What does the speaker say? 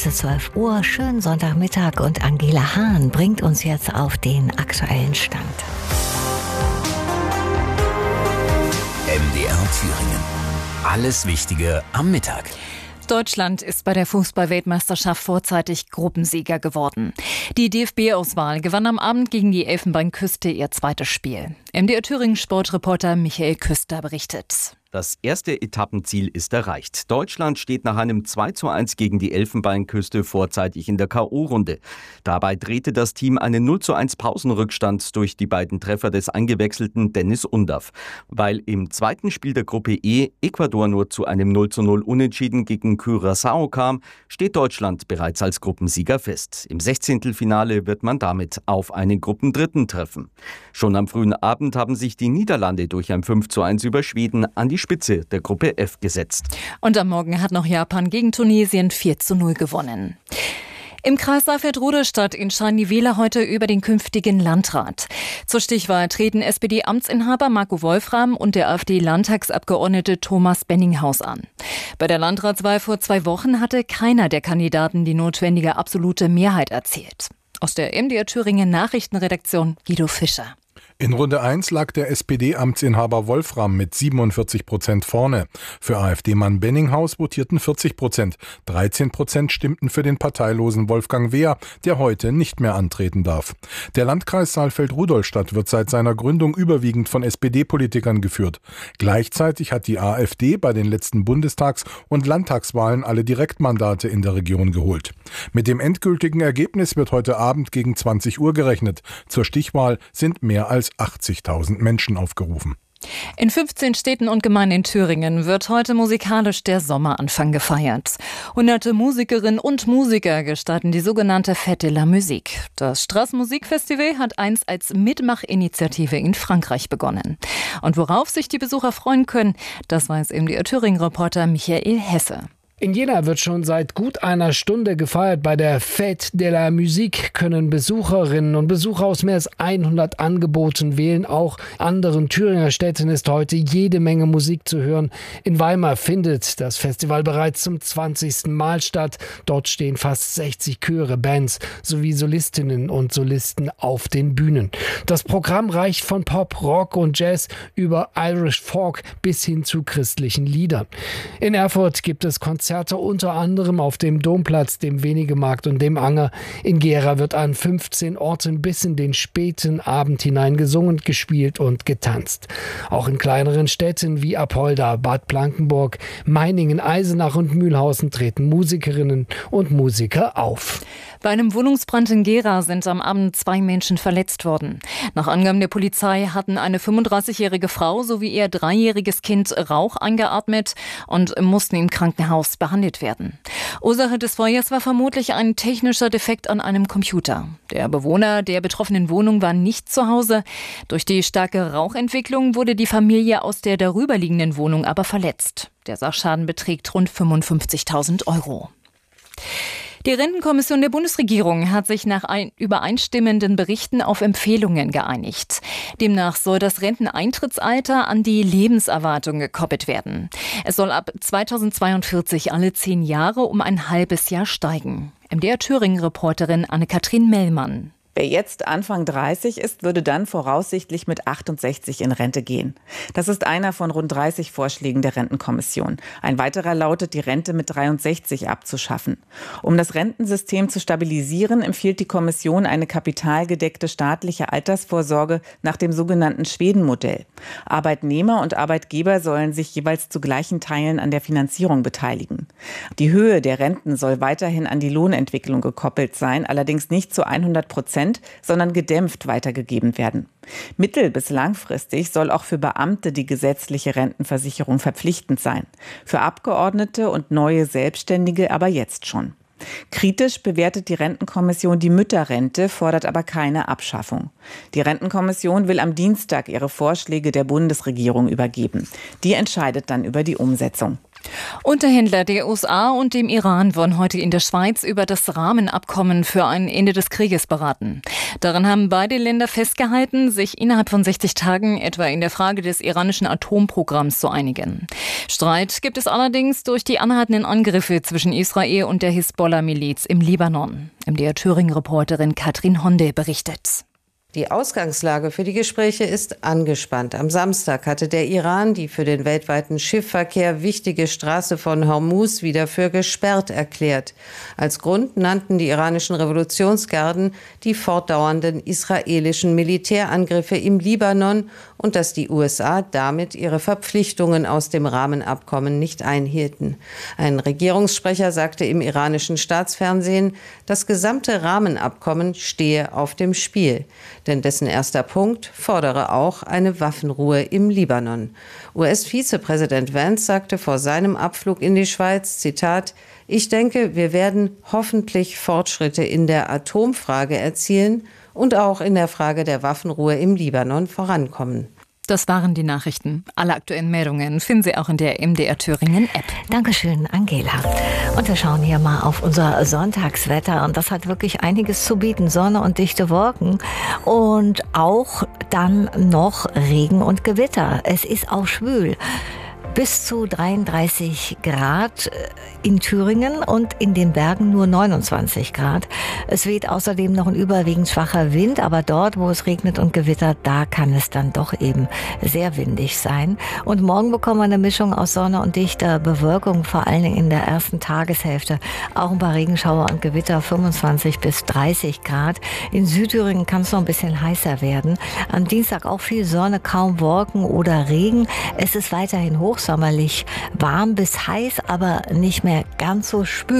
Es ist 12 Uhr, schönen Sonntagmittag und Angela Hahn bringt uns jetzt auf den aktuellen Stand. MDR Thüringen. Alles Wichtige am Mittag. Deutschland ist bei der Fußball-Weltmeisterschaft vorzeitig Gruppensieger geworden. Die DFB-Auswahl gewann am Abend gegen die Elfenbeinküste ihr zweites Spiel. MDR Thüringen Sportreporter Michael Küster berichtet. Das erste Etappenziel ist erreicht. Deutschland steht nach einem 2:1 gegen die Elfenbeinküste vorzeitig in der K.O.-Runde. Dabei drehte das Team einen 0:1 Pausenrückstand durch die beiden Treffer des eingewechselten Dennis Undaff. Weil im zweiten Spiel der Gruppe E Ecuador nur zu einem 0:0 Unentschieden gegen Curaçao kam, steht Deutschland bereits als Gruppensieger fest. Im 16. wird man damit auf einen Gruppendritten treffen. Schon am frühen Abend haben sich die Niederlande durch ein 5:1 über Schweden an die Spitze der Gruppe F gesetzt. Und am Morgen hat noch Japan gegen Tunesien 4:0 gewonnen. Im Kreis Saalfeld-Rudolstadt entscheiden die Wähler heute über den künftigen Landrat. Zur Stichwahl treten SPD-Amtsinhaber Marco Wolfram und der AfD-Landtagsabgeordnete Thomas Benninghaus an. Bei der Landratswahl vor 2 Wochen hatte keiner der Kandidaten die notwendige absolute Mehrheit erzielt. Aus der MDR Thüringen Nachrichtenredaktion Guido Fischer. In Runde 1 lag der SPD-Amtsinhaber Wolfram mit 47% vorne. Für AfD-Mann Benninghaus votierten 40%. 13% stimmten für den parteilosen Wolfgang Wehr, der heute nicht mehr antreten darf. Der Landkreis Saalfeld-Rudolstadt wird seit seiner Gründung überwiegend von SPD-Politikern geführt. Gleichzeitig hat die AfD bei den letzten Bundestags- und Landtagswahlen alle Direktmandate in der Region geholt. Mit dem endgültigen Ergebnis wird heute Abend gegen 20 Uhr gerechnet. Zur Stichwahl sind mehr als 80.000 Menschen aufgerufen. In 15 Städten und Gemeinden in Thüringen wird heute musikalisch der Sommeranfang gefeiert. Hunderte Musikerinnen und Musiker gestalten die sogenannte Fête de la Musique. Das Straßenmusikfestival hat einst als Mitmachinitiative in Frankreich begonnen. Und worauf sich die Besucher freuen können, das weiß MDR Thüringen-Reporter Michael Hesse. In Jena wird schon seit gut einer Stunde gefeiert. Bei der Fête de la Musique können Besucherinnen und Besucher aus mehr als 100 Angeboten wählen. Auch anderen Thüringer Städten ist heute jede Menge Musik zu hören. In Weimar findet das Festival bereits zum 20. Mal statt. Dort stehen fast 60 Chöre, Bands sowie Solistinnen und Solisten auf den Bühnen. Das Programm reicht von Pop, Rock und Jazz über Irish Folk bis hin zu christlichen Liedern. In Erfurt gibt es Konzerte unter anderem auf dem Domplatz, dem Wenigemarkt und dem Anger. In Gera wird an 15 Orten bis in den späten Abend hinein gesungen, gespielt und getanzt. Auch in kleineren Städten wie Apolda, Bad Blankenburg, Meiningen, Eisenach und Mühlhausen treten Musikerinnen und Musiker auf. Bei einem Wohnungsbrand in Gera sind am Abend 2 Menschen verletzt worden. Nach Angaben der Polizei hatten eine 35-jährige Frau sowie ihr 3-jähriges Kind Rauch eingeatmet und mussten im Krankenhaus behandelt werden. Ursache des Feuers war vermutlich ein technischer Defekt an einem Computer. Der Bewohner der betroffenen Wohnung war nicht zu Hause. Durch die starke Rauchentwicklung wurde die Familie aus der darüberliegenden Wohnung aber verletzt. Der Sachschaden beträgt rund 55.000 €. Die Rentenkommission der Bundesregierung hat sich nach übereinstimmenden Berichten auf Empfehlungen geeinigt. Demnach soll das Renteneintrittsalter an die Lebenserwartung gekoppelt werden. Es soll ab 2042 alle 10 Jahre um ein halbes Jahr steigen. MDR Thüringen-Reporterin Anne-Kathrin Mellmann. Wer jetzt Anfang 30 ist, würde dann voraussichtlich mit 68 in Rente gehen. Das ist einer von rund 30 Vorschlägen der Rentenkommission. Ein weiterer lautet, die Rente mit 63 abzuschaffen. Um das Rentensystem zu stabilisieren, empfiehlt die Kommission eine kapitalgedeckte staatliche Altersvorsorge nach dem sogenannten Schweden-Modell. Arbeitnehmer und Arbeitgeber sollen sich jeweils zu gleichen Teilen an der Finanzierung beteiligen. Die Höhe der Renten soll weiterhin an die Lohnentwicklung gekoppelt sein, allerdings nicht zu 100%, sondern gedämpft weitergegeben werden. Mittel- bis langfristig soll auch für Beamte die gesetzliche Rentenversicherung verpflichtend sein. Für Abgeordnete und neue Selbstständige aber jetzt schon. Kritisch bewertet die Rentenkommission die Mütterrente, fordert aber keine Abschaffung. Die Rentenkommission will am Dienstag ihre Vorschläge der Bundesregierung übergeben. Die entscheidet dann über die Umsetzung. Unterhändler der USA und dem Iran wollen heute in der Schweiz über das Rahmenabkommen für ein Ende des Krieges beraten. Darin haben beide Länder festgehalten, sich innerhalb von 60 Tagen etwa in der Frage des iranischen Atomprogramms zu einigen. Streit gibt es allerdings durch die anhaltenden Angriffe zwischen Israel und der Hisbollah-Miliz im Libanon. MDR-Thüringen-Reporterin Katrin Honde berichtet. Die Ausgangslage für die Gespräche ist angespannt. Am Samstag hatte der Iran die für den weltweiten Schiffverkehr wichtige Straße von Hormuz wieder für gesperrt erklärt. Als Grund nannten die iranischen Revolutionsgarden die fortdauernden israelischen Militärangriffe im Libanon und dass die USA damit ihre Verpflichtungen aus dem Rahmenabkommen nicht einhielten. Ein Regierungssprecher sagte im iranischen Staatsfernsehen, das gesamte Rahmenabkommen stehe auf dem Spiel. Denn dessen erster Punkt fordere auch eine Waffenruhe im Libanon. US-Vizepräsident Vance sagte vor seinem Abflug in die Schweiz, Zitat, ich denke, wir werden hoffentlich Fortschritte in der Atomfrage erzielen und auch in der Frage der Waffenruhe im Libanon vorankommen. Das waren die Nachrichten. Alle aktuellen Meldungen finden Sie auch in der MDR Thüringen App. Dankeschön, Angela. Und wir schauen hier mal auf unser Sonntagswetter. Und das hat wirklich einiges zu bieten. Sonne und dichte Wolken. Und auch dann noch Regen und Gewitter. Es ist auch schwül. Bis zu 33 Grad in Thüringen und in den Bergen nur 29 Grad. Es weht außerdem noch ein überwiegend schwacher Wind, aber dort, wo es regnet und gewittert, da kann es dann doch eben sehr windig sein. Und morgen bekommen wir eine Mischung aus Sonne und dichter Bewölkung, vor allen Dingen in der ersten Tageshälfte. Auch ein paar Regenschauer und Gewitter, 25 bis 30 Grad. In Südthüringen kann es noch ein bisschen heißer werden. Am Dienstag auch viel Sonne, kaum Wolken oder Regen. Es ist weiterhin hochsommerlich warm bis heiß, aber nicht mehr ganz so spül.